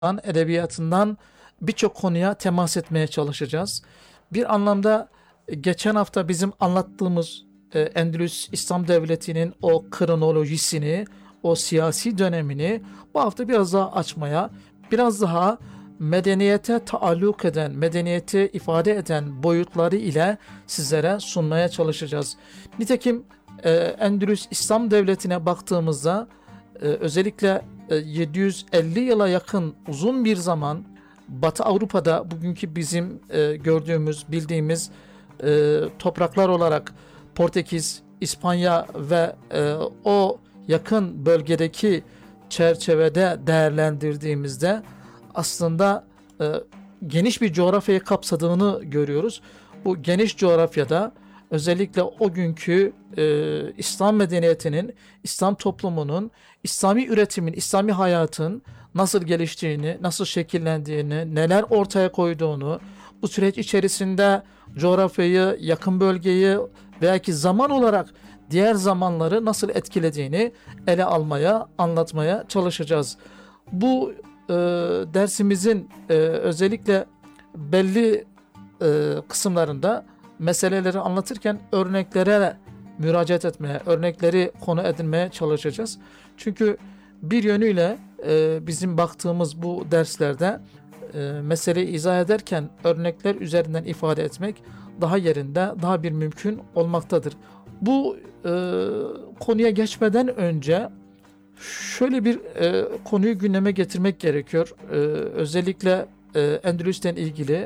edebiyatından birçok konuya temas etmeye çalışacağız. Bir anlamda geçen hafta bizim anlattığımız Endülüs İslam Devleti'nin o kronolojisini, o siyasi dönemini bu hafta biraz daha açmaya, biraz daha medeniyete taalluk eden, medeniyeti ifade eden boyutları ile sizlere sunmaya çalışacağız. Nitekim Endülüs İslam Devleti'ne baktığımızda özellikle 750 yıla yakın uzun bir zaman Batı Avrupa'da bugünkü bizim gördüğümüz, bildiğimiz topraklar olarak Portekiz, İspanya ve o yakın bölgedeki çerçevede değerlendirdiğimizde aslında geniş bir coğrafyayı kapsadığını görüyoruz. Bu geniş coğrafyada özellikle o günkü İslam medeniyetinin, İslam toplumunun, İslami üretimin, İslami hayatın nasıl geliştiğini, nasıl şekillendiğini, neler ortaya koyduğunu, bu süreç içerisinde coğrafyayı, yakın bölgeyi veya ki zaman olarak diğer zamanları nasıl etkilediğini ele almaya, anlatmaya çalışacağız. Bu dersimizin özellikle belli kısımlarında meseleleri anlatırken örneklere müracaat etmeye, örnekleri konu edinmeye çalışacağız. Çünkü bir yönüyle bizim baktığımız bu derslerde meseleyi izah ederken örnekler üzerinden ifade etmek daha yerinde, daha bir mümkün olmaktadır. Bu konuya geçmeden önce şöyle bir konuyu gündeme getirmek gerekiyor. Özellikle Endülüs'ten ilgili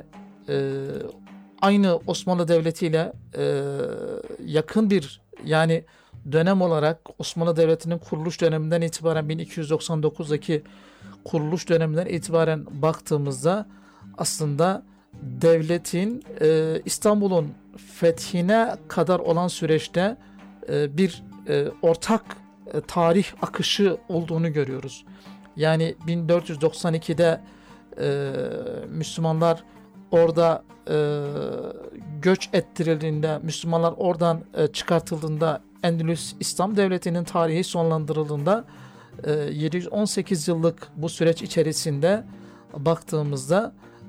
aynı Osmanlı Devleti ile yakın bir yani dönem olarak Osmanlı Devleti'nin kuruluş döneminden itibaren 1299'daki kuruluş döneminden itibaren baktığımızda aslında devletin İstanbul'un fethine kadar olan süreçte bir ortak tarih akışı olduğunu görüyoruz. Yani 1492'de Müslümanlar orada göç ettirildiğinde, Müslümanlar oradan çıkartıldığında, Endülüs İslam Devleti'nin tarihi sonlandırıldığında 718 yıllık bu süreç içerisinde baktığımızda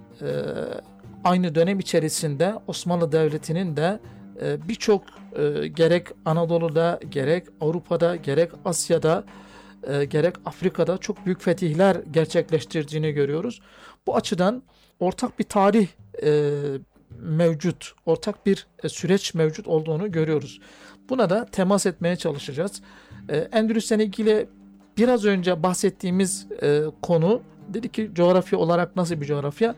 aynı dönem içerisinde Osmanlı Devleti'nin de birçok gerek Anadolu'da, gerek Avrupa'da, gerek Asya'da, gerek Afrika'da çok büyük fetihler gerçekleştirdiğini görüyoruz. Bu açıdan ortak bir tarih mevcut, ortak bir süreç mevcut olduğunu görüyoruz. Buna da temas etmeye çalışacağız. Endülüs'le ilgili biraz önce bahsettiğimiz konu, dedi ki coğrafya olarak nasıl bir coğrafya?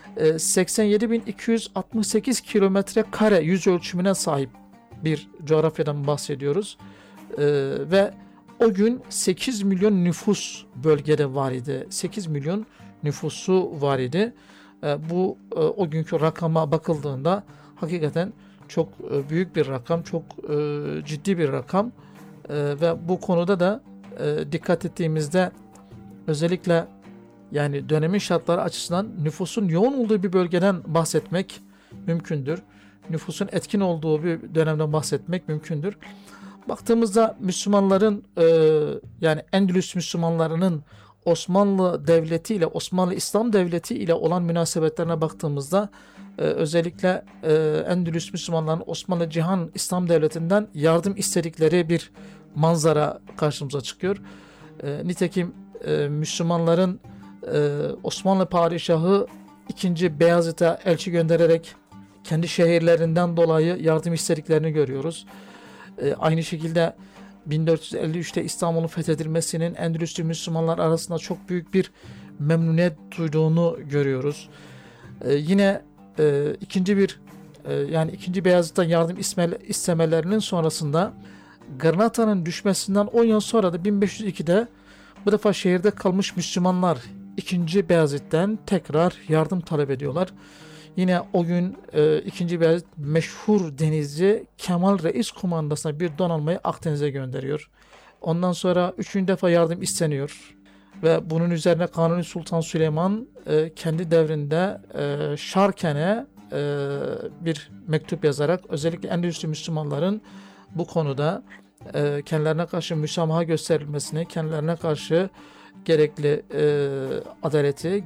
87.268 kilometre kare yüz ölçümüne sahip bir coğrafyadan bahsediyoruz. Ve o gün 8 milyon nüfus bölgede var idi. 8 milyon nüfusu var idi. Bu o günkü rakama bakıldığında hakikaten çok büyük bir rakam, çok ciddi bir rakam. Ve bu konuda da dikkat ettiğimizde özellikle yani dönemin şartları açısından nüfusun yoğun olduğu bir bölgeden bahsetmek mümkündür. Nüfusun etkin olduğu bir dönemden bahsetmek mümkündür. Baktığımızda Müslümanların yani Endülüs Müslümanlarının Osmanlı Devleti ile Osmanlı İslam Devleti ile olan münasebetlerine baktığımızda özellikle Endülüs Müslümanların Osmanlı Cihan İslam Devleti'nden yardım istedikleri bir manzara karşımıza çıkıyor. Nitekim Müslümanların Osmanlı Padişahı II. Beyazıt'a elçi göndererek kendi şehirlerinden dolayı yardım istediklerini görüyoruz. Aynı şekilde 1453'te İstanbul'un fethedilmesinin Endülüslü Müslümanlar arasında çok büyük bir memnuniyet duyduğunu görüyoruz. Yine ikinci Beyazıt'tan yardım istemelerinin sonrasında Granada'nın düşmesinden 10 yıl sonra da 1502'de bu defa şehirde kalmış Müslümanlar 2. Beyazıt'tan tekrar yardım talep ediyorlar. Yine o gün 2. Beyazıt meşhur denizci Kemal Reis kumandasına bir donanmayı Akdeniz'e gönderiyor. Ondan sonra 3. defa yardım isteniyor. Ve bunun üzerine Kanuni Sultan Süleyman kendi devrinde Şarken'e bir mektup yazarak özellikle Endülüs'lü Müslümanların bu konuda kendilerine karşı müsamaha gösterilmesini, kendilerine karşı gerekli adaleti,